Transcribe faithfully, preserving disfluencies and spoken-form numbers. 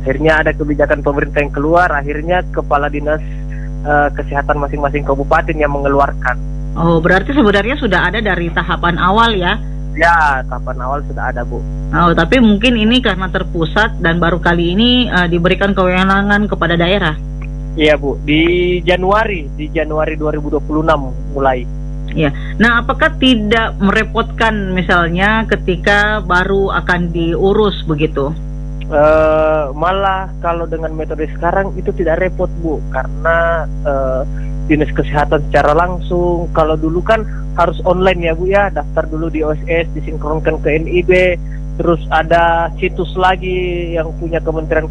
Akhirnya ada kebijakan pemerintah yang keluar, akhirnya kepala dinas uh, kesehatan masing-masing kabupaten yang mengeluarkan. Oh, berarti sebenarnya sudah ada dari tahapan awal ya? Ya, tahapan awal sudah ada, Bu. Oh, tapi mungkin ini karena terpusat dan baru kali ini uh, diberikan kewenangan kepada daerah. Iya, Bu. Di Januari, di Januari dua ribu dua puluh enam mulai. Ya. Nah, apakah tidak merepotkan misalnya ketika baru akan diurus begitu? Uh, malah kalau dengan metode sekarang itu tidak repot, Bu, karena uh, dinas kesehatan secara langsung. Kalau dulu kan harus online ya, Bu ya, daftar dulu di O S S, disinkronkan ke N I B, terus ada situs lagi yang punya Kementerian